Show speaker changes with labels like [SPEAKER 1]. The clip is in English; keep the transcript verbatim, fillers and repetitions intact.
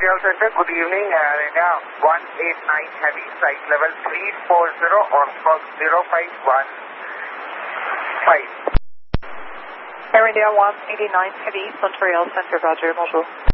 [SPEAKER 1] Control Center, good evening. Air India one eight nine Heavy, site level three four zero on call zero five one five.
[SPEAKER 2] Air India one eight nine Heavy, Montreal Center, Roger, bonjour.